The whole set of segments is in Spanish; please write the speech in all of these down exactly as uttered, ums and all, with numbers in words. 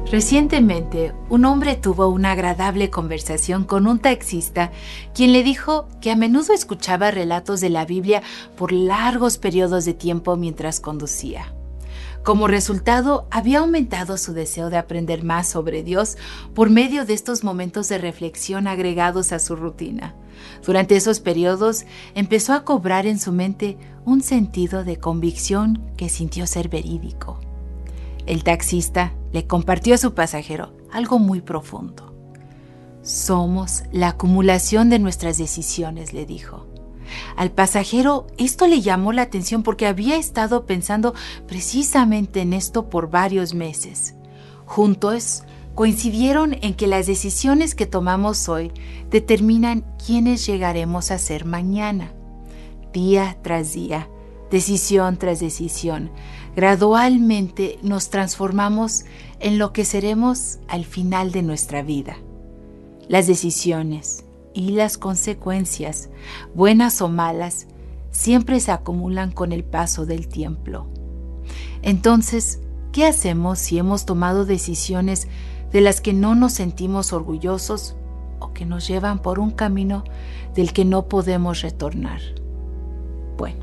Recientemente, un hombre tuvo una agradable conversación con un taxista, quien le dijo que a menudo escuchaba relatos de la Biblia por largos periodos de tiempo mientras conducía. Como resultado, había aumentado su deseo de aprender más sobre Dios por medio de estos momentos de reflexión agregados a su rutina. Durante esos periodos, empezó a cobrar en su mente un sentido de convicción que sintió ser verídico. El taxista le compartió a su pasajero algo muy profundo. Somos la acumulación de nuestras decisiones, le dijo. Al pasajero esto le llamó la atención porque había estado pensando precisamente en esto por varios meses. Juntos coincidieron en que las decisiones que tomamos hoy determinan quiénes llegaremos a ser mañana. Día tras día, decisión tras decisión, gradualmente nos transformamos en lo que seremos al final de nuestra vida. Las decisiones y las consecuencias, buenas o malas, siempre se acumulan con el paso del tiempo. Entonces, ¿qué hacemos si hemos tomado decisiones de las que no nos sentimos orgullosos o que nos llevan por un camino del que no podemos retornar? Bueno,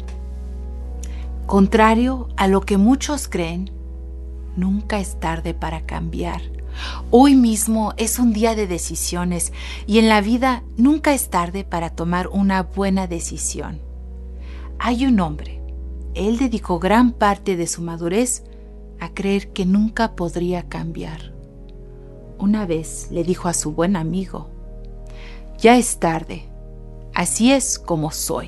contrario a lo que muchos creen, nunca es tarde para cambiar. Hoy mismo es un día de decisiones y en la vida nunca es tarde para tomar una buena decisión. Hay un hombre, él dedicó gran parte de su madurez a creer que nunca podría cambiar. Una vez le dijo a su buen amigo: «Ya es tarde, así es como soy».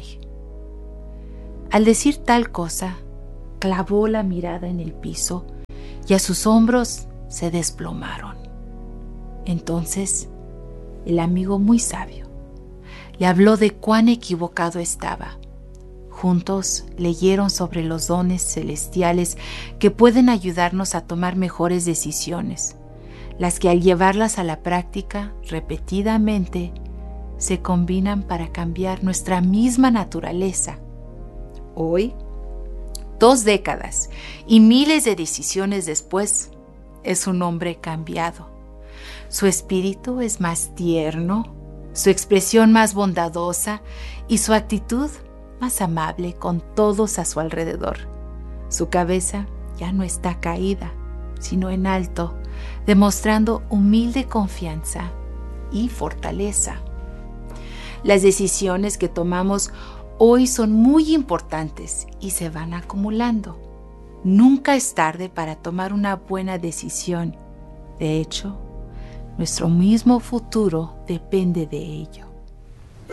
Al decir tal cosa, clavó la mirada en el piso y a sus hombros se desplomaron. Entonces, el amigo muy sabio le habló de cuán equivocado estaba. Juntos leyeron sobre los dones celestiales que pueden ayudarnos a tomar mejores decisiones, las que al llevarlas a la práctica repetidamente se combinan para cambiar nuestra misma naturaleza. Hoy, dos décadas y miles de decisiones después, es un hombre cambiado. Su espíritu es más tierno, su expresión más bondadosa y su actitud más amable con todos a su alrededor. Su cabeza ya no está caída, sino en alto, demostrando humilde confianza y fortaleza. Las decisiones que tomamos hoy son muy importantes y se van acumulando. Nunca es tarde para tomar una buena decisión. De hecho, nuestro mismo futuro depende de ello.